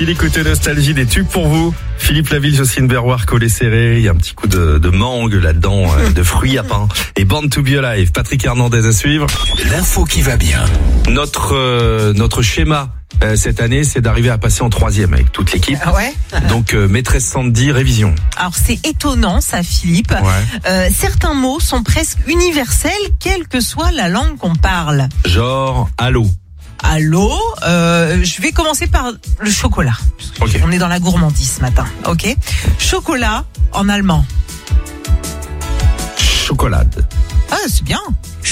facile, écoutez Nostalgie, des tubes pour vous. Philippe Laville, Jocelyne Berroir, Collet Serré, il y a un petit coup de mangue là-dedans, de fruits à pain. Et Born to be Alive, Patrick Hernandez à suivre. L'info qui va bien. Notre schéma cette année, c'est d'arriver à passer en 3e avec toute l'équipe. Ah ouais. Donc maîtresse Sandy, révision. Alors c'est étonnant ça, Philippe. Ouais. Certains mots sont presque universels, quelle que soit la langue qu'on parle. Genre allô. Allô, je vais commencer par le chocolat. Ok. On est dans la gourmandise ce matin, ok. Chocolat en allemand. Chocolade. Ah, c'est bien.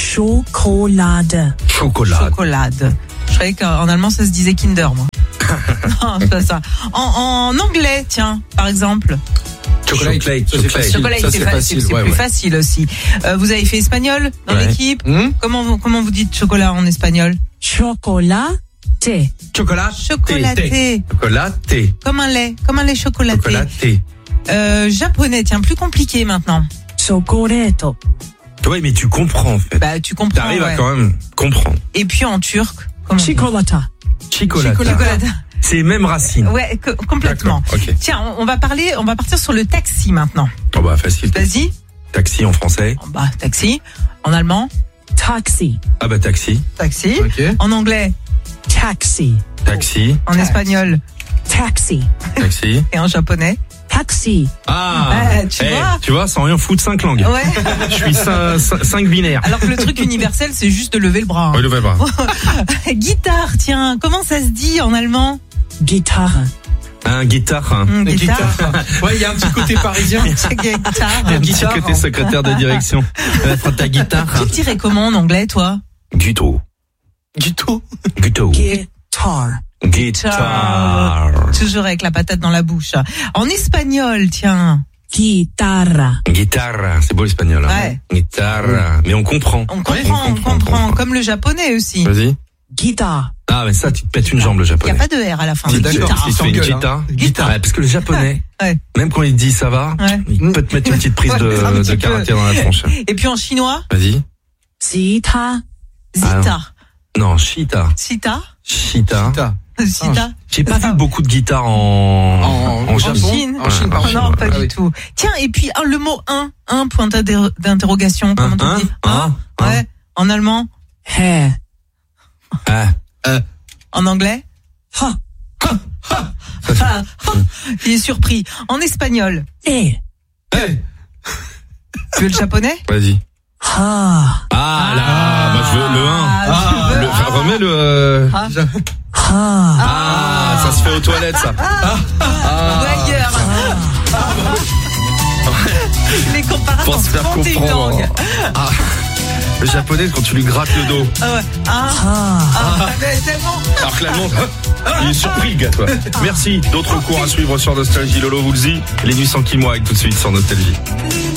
Schokolade. Chocolade. Chocolade. Je croyais qu'en allemand ça se disait Kinder, moi. Non, c'est pas ça. En anglais, tiens, par exemple. Chocolate. Chocolat, Ça, c'est facile. c'est plus facile aussi. Vous avez fait espagnol dans l'équipe. Comment vous dites chocolat en espagnol? Chocolat. Thé. Chocolat. Chocolaté. Chocolaté. Comme un lait chocolaté. Chocolaté. Japonais, tiens, plus compliqué maintenant. Chocoreto. Ouais, mais tu comprends en fait. Bah, tu comprends. T'arrives ouais. à quand même comprendre. Et puis en turc, comment on dit? Chocolata. Chocolate. C'est même racine. Ouais, complètement. D'accord, ok. Tiens, on va partir sur le taxi maintenant. Oh bah facile. Vas-y. Taxi en français. Bah, taxi. En allemand. Taxi. Ah bah taxi. Taxi. Ok. En anglais. Taxi. Taxi. En espagnol. Taxi. Taxi. Et en japonais. Taxi. Ah. Tu vois sans rien foutre 5 langues. Ouais. Je suis 5 binaires. Alors que le truc universel, c'est juste de lever le bras. Oui, levez le bras. Guitare, tiens. Comment ça se dit en allemand? Guitare. Un guitare. Guitare. Ouais, il y a un petit côté parisien. Guitare. Un petit côté secrétaire de direction. Ta guitare. Tu le dirais comment en anglais, toi? Guito. Guito. Guitar. Guitare. Toujours avec la patate dans la bouche. En espagnol, tiens. Guitarra. Guitare. C'est beau l'espagnol. Hein. Ouais. Guitare. Mais on comprend. On comprend. Comme le japonais aussi. Vas-y. Guitare. Ah, mais ça, tu te pètes une jambe, le Il n'y japonais. a pas de R à la fin. Si d'accord. tu fais une guitare. Ouais, parce que le japonais, Ouais. même quand il te dit ça va, Ouais. il peut te mettre une petite prise Un petit de peu. caractère dans la tronche. Et puis en chinois, Vas-y. Zita. Zita. Non, Chita. Sita. Chita. Sita. J'ai pas vu beaucoup de guitares en En Japon. Chine. En Chine, par Oh Chine. non, pas Ah du oui. tout. Tiens, et puis le mot un point d'interrogation. Comment on dit? Ouais. En allemand. Hair. En anglais. Ha. Il est surpris. En espagnol. Eh. Tu veux le japonais? Vas-y. Ha. Ah là, bah, je veux le 1. Remets le. Ça se fait aux toilettes, ça. Ou ailleurs. Les comparaisons Pour se faire 31 comprendre. langues. Le japonais, quand tu lui grattes le dos. Ah ouais. Mais tellement. Alors que l'allemand, il est surpris, le gars, toi. Merci. D'autres cours à suivre sur Nostalgie. Lolo vous le dit. Les nuits sans moi avec tout de suite sur Nostalgie.